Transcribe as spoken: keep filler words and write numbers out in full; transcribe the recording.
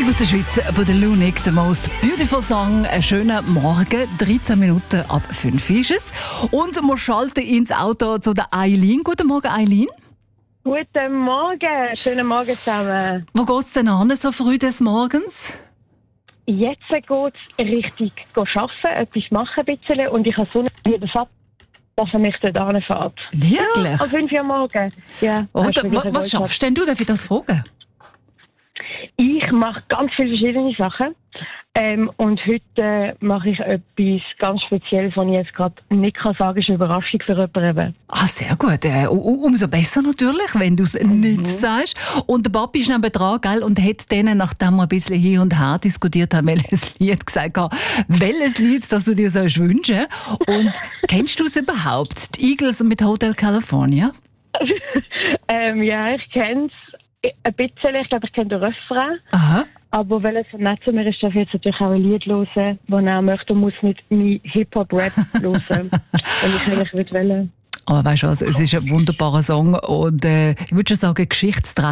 Musik aus der Schweiz von der Lunik, «The Most Beautiful Song». Einen schönen Morgen, dreizehn Minuten ab fünf ist es. Und wir schalten ins Auto zu der Eileen. Guten Morgen, Eileen. Guten Morgen, schönen Morgen zusammen. Wo geht es denn an, so früh des Morgens? Jetzt geht es richtig arbeiten, etwas machen ein bisschen. Und ich habe so einen Vater, dass er mich dort hinfährt. Wirklich? Ja, um fünf Uhr morgens. Ja, Oh, da, was was schaffst denn du? Darf ich das fragen? Ich mache ganz viele verschiedene Sachen. Ähm, und heute mache ich etwas ganz Spezielles, was ich jetzt gerade nicht kann sagen, ist eine Überraschung für jemanden. Ah, sehr gut. Äh, u- umso besser natürlich, wenn du es Mhm. nicht sagst. Und der Papi ist neben dran, gell, und hat denen, nachdem wir ein bisschen hin und her diskutiert haben, welches Lied gesagt hat, welches Lied, das du dir sollst wünschen. Und kennst du es überhaupt? Die Eagles mit Hotel California? ähm, ja, ich kenne es ein bisschen. Ich glaube, ich kenne den Refrain. Aha. Aber weil es so nett zu mir ist, darf ich jetzt natürlich auch ein Lied hören, das er möchte und muss nicht mein Hip-Hop-Rap hören. Und ich eigentlich will. Aber weißt du was, es ist ein wunderbarer Song und äh, ich würde schon sagen, geschichtsträchtig.